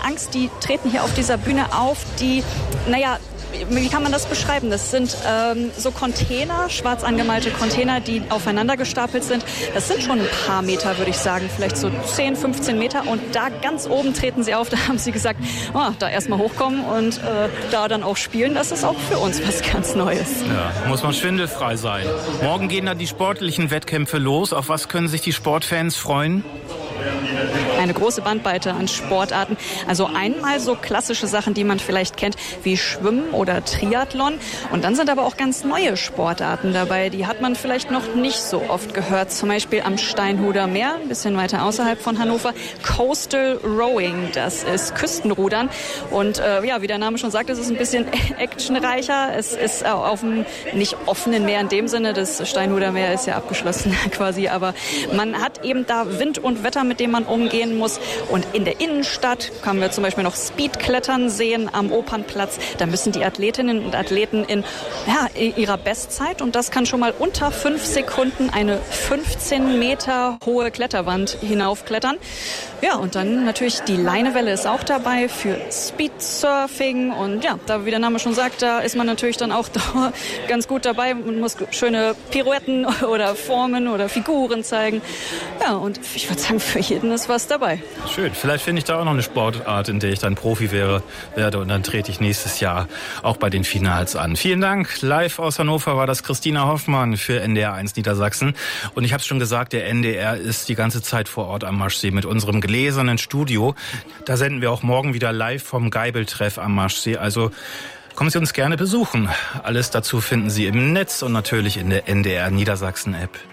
Angst. Die treten hier auf dieser Bühne auf, die, wie kann man das beschreiben? Das sind so Container, schwarz angemalte Container, die aufeinander gestapelt sind. Das sind schon ein paar Meter, würde ich sagen, vielleicht so 10, 15 Meter. Und da ganz oben treten sie auf, da haben sie gesagt, da erstmal hochkommen und da dann auch spielen. Das ist auch für uns was ganz Neues. Ja, muss man schwindelfrei sein. Morgen gehen dann die sportlichen Wettkämpfe los. Auf was können sich die Sportfans freuen? Eine große Bandbreite an Sportarten. Also einmal so klassische Sachen, die man vielleicht kennt, wie Schwimmen oder Triathlon. Und dann sind aber auch ganz neue Sportarten dabei. Die hat man vielleicht noch nicht so oft gehört. Zum Beispiel am Steinhuder Meer, ein bisschen weiter außerhalb von Hannover. Coastal Rowing, das ist Küstenrudern. Und wie der Name schon sagt, es ist ein bisschen actionreicher. Es ist auf dem nicht offenen Meer in dem Sinne. Das Steinhuder Meer ist ja abgeschlossen quasi. Aber man hat eben da Wind und Wetter, mit dem man umgehen muss. Und in der Innenstadt können wir zum Beispiel noch Speedklettern sehen am Opernplatz. Da müssen die Athletinnen und Athleten in ihrer Bestzeit, und das kann schon mal unter 5 Sekunden, eine 15 Meter hohe Kletterwand hinaufklettern. Ja, und dann natürlich die Leinewelle ist auch dabei für Speedsurfing. Und ja, da, wie der Name schon sagt, da ist man natürlich dann auch ganz gut dabei. Man muss schöne Pirouetten oder Formen oder Figuren zeigen. Ja, und ich würde sagen, für jeden ist was dabei. Schön. Vielleicht finde ich da auch noch eine Sportart, in der ich dann Profi werde und dann trete ich nächstes Jahr auch bei den Finals an. Vielen Dank. Live aus Hannover war das Christina Hoffmann für NDR 1 Niedersachsen. Und ich habe es schon gesagt, der NDR ist die ganze Zeit vor Ort am Maschsee mit unserem gläsernen Studio. Da senden wir auch morgen wieder live vom Geibeltreff am Maschsee. Also kommen Sie uns gerne besuchen. Alles dazu finden Sie im Netz und natürlich in der NDR Niedersachsen App.